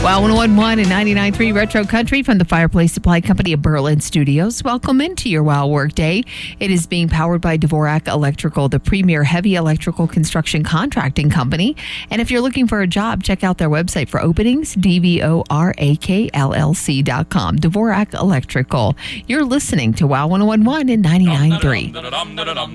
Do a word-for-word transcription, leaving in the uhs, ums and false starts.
Well, one oh one point one and ninety-nine point three Retro Country from the Fireplace Supply Company of Berlin Studios. Welcome into your Wow Work Day. It is being powered by Dvorak Electrical, the premier heavy electrical construction contracting company. And if you're looking for a job, check out their website for openings, D V O R A K L L C dot com. Dvorak Electrical. You're listening to Wow one oh one point one and ninety-nine point three.